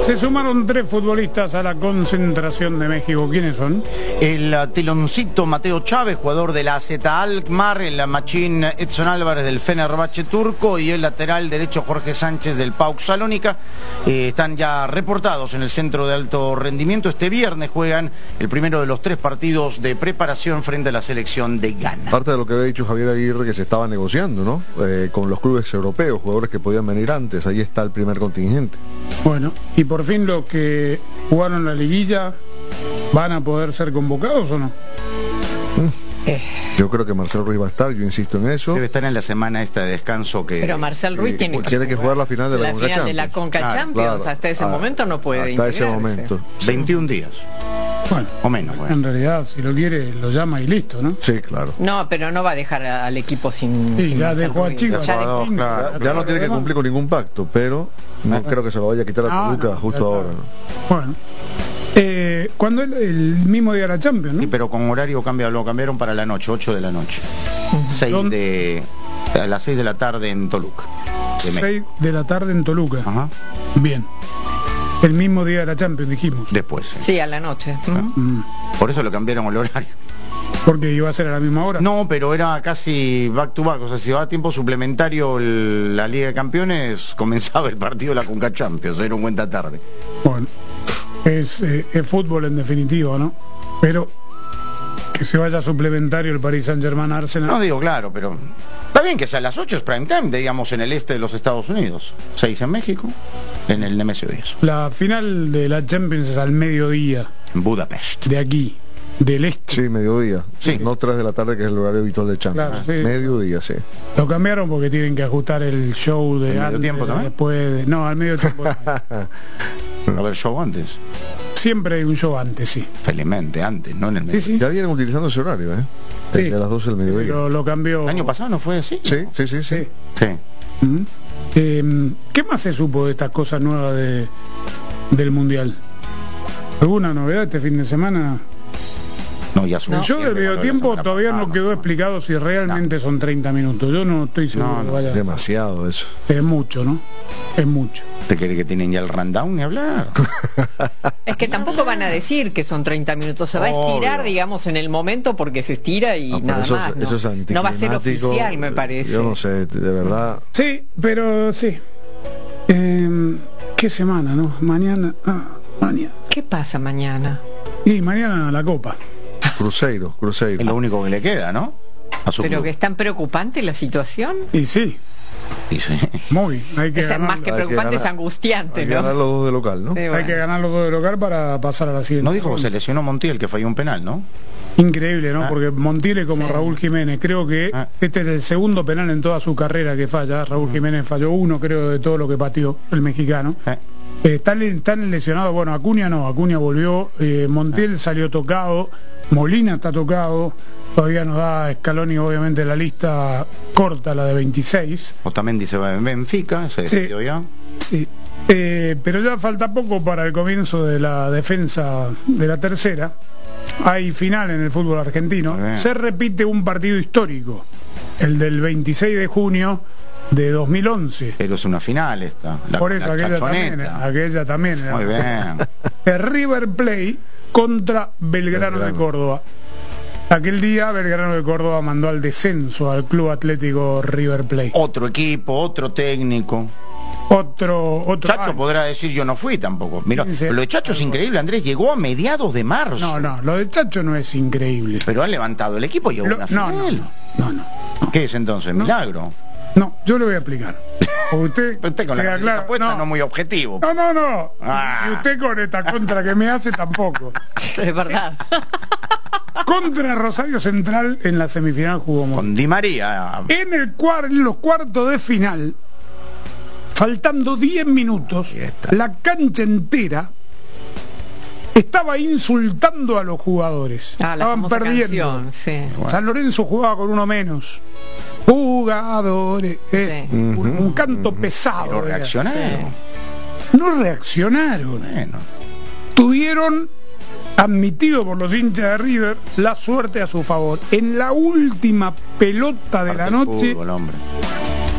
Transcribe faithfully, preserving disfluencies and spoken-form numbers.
Se sumaron tres futbolistas a la concentración de México. ¿Quiénes son? El teloncito Mateo Chávez, jugador de la A Z Alkmaar, el machín Edson Álvarez del Fenerbahce turco y el lateral derecho Jorge Sánchez del PAOK Salónica. Eh, están ya reportados en el centro de alto rendimiento. Este viernes juegan el primero de los tres partidos de preparación frente a la selección de Ghana. Parte de lo que había dicho Javier Aguirre, que se estaba negociando, ¿no? Eh, con los clubes europeos, jugadores que podían venir antes. Ahí está el primer contingente. Bueno, y por fin los que jugaron la liguilla, ¿van a poder ser convocados o no? Mm. Eh. Yo creo que Marcel Ruiz va a estar, yo insisto en eso. Debe estar en la semana esta de descanso que... Pero Marcel Ruiz eh, tiene, que tiene que jugar la final de la, la Conca final Champions. de la Conca claro, Champions. Claro. Hasta ese ah, momento no puede Hasta integrarse. ese momento. veintiún días. Bueno, o menos. Bueno. En realidad, si lo quiere, lo llama y listo, ¿no? Sí, claro. No, pero no va a dejar al equipo sin... Sí, sin ya dejó a Chivas. Ya, no, dejó. claro. ya, ya no tiene que cumplir con ningún pacto, pero no ah, creo que se lo vaya a quitar a ah, Toluca no, justo ahora. ¿No? Bueno. Eh, cuando el, el mismo día de la Champions, ¿no? Sí, pero con horario cambia, lo cambiaron para la noche, ocho de la noche. seis de, a las seis de la tarde en Toluca. seis de la tarde en Toluca. Ajá. Bien. El mismo día de la Champions, dijimos. Después. Sí, sí a la noche. Ah. Mm. Por eso lo cambiaron el horario. Porque iba a ser a la misma hora. No, pero era casi back to back. O sea, si va a tiempo suplementario el, la Liga de Campeones, comenzaba el partido de la Conca Champions. Era un cuenta tarde. Bueno. Es, eh, es fútbol en definitiva, ¿no? Pero que se vaya suplementario el Paris Saint-Germain Arsenal. No digo claro, pero está bien que sea a las ocho, es prime time, digamos, en el este de los Estados Unidos. seis en México, en el Nemesio diez. La final de la Champions es al mediodía. En Budapest. De aquí, del este. Sí, mediodía. Sí. No tres de la tarde, que es el horario habitual de Champions. Claro, sí. Mediodía, sí. Lo cambiaron porque tienen que ajustar el show de ¿Al medio tiempo también? Después de, no, al medio tiempo. A ver, show antes. Siempre hay un show antes, sí. Felizmente, antes, no en el medio. Sí, sí. Ya vienen utilizando ese horario, ¿eh? Sí. De las doce del mediodía. Pero lo cambió. ¿El año pasado no fue así? Sí, sí, sí, sí. Sí. Sí. ¿Mm? Eh, ¿Qué más se supo de estas cosas nuevas de, del Mundial? ¿Alguna novedad este fin de semana? No, ya no, yo del medio tiempo todavía no quedó explicado si realmente no. son treinta minutos. Yo no estoy seguro. No, no, que vaya. Es demasiado eso. Es mucho, ¿no? Es mucho. ¿Te cree que tienen ya el rundown ni hablar? Es que tampoco van a decir que son treinta minutos. Se va a estirar, Obvio. digamos, en el momento porque se estira y no, nada eso, más. ¿no? Eso es no va a ser oficial, me parece. Yo no sé, de verdad. Sí, pero sí. Eh, ¿Qué semana, no? Mañana. Ah, mañana. ¿Qué pasa mañana? Y mañana la Copa. Cruzeiro, Cruzeiro. Es lo único que le queda, ¿no? A su Pero club. que es tan preocupante la situación. Y sí. Y sí. Muy. Hay que es ganar, más que preocupante, ganar, es angustiante, hay ¿no? que ganar los dos de local, ¿no? Sí, bueno. Hay que ganar los dos de local para pasar a la siguiente. No dijo que se lesionó Montiel, que falló un penal, ¿no? Increíble, ¿no? Ah. Porque Montiel es como Sí. Raúl Jiménez. Creo que Ah. este es el segundo penal en toda su carrera que falla. Raúl Mm. Jiménez falló uno, creo, de todo lo que pateó el mexicano. Eh. Eh, están, están lesionados. Bueno, Acuña no, Acuña volvió. Eh, Montiel ah. salió tocado. Molina está tocado. Todavía nos da Scaloni, obviamente, la lista corta, la de veintiséis. Otamendi se va en Benfica, se Sí. decidió ya. Sí. Eh, pero ya falta poco para el comienzo de la defensa de la tercera. Hay final en el fútbol argentino. Se repite un partido histórico, el del veintiséis de junio de dos mil once. Pero es una final esta. La, Por eso la aquella también, aquella también era. Muy bien. El River Plate contra Belgrano, Belgrano de Córdoba. Aquel día Belgrano de Córdoba mandó al descenso al Club Atlético River Plate. Otro equipo, otro técnico. Otro, otro Chacho año. podrá decir yo no fui tampoco. Mira, lo de Chacho es increíble, Andrés, llegó a mediados de marzo. No, no, lo de Chacho no es increíble. Pero ha levantado el equipo y llegó a una no, final. No, no, no, no. ¿Qué es entonces? No. ¿Milagro? No, yo le voy a explicar. Usted, usted con la cabeza claro, puesta no. no muy objetivo. No, no, no. Ah. Y usted con esta contra que me hace tampoco. Es verdad. Contra Rosario Central en la semifinal jugó Montiel. Con Di María. En, el cuar en los cuartos de final, faltando diez minutos, la cancha entera estaba insultando a los jugadores. Ah, la Estaban perdiendo. Canción, sí. San Lorenzo jugaba con uno menos. Jugadores. Eh, Sí. un, un canto pesado. Pero era. reaccionaron. No reaccionaron. Bueno. Tuvieron, admitido por los hinchas de River, la suerte a su favor. En la última pelota de Parte la del noche, fútbol, hombre.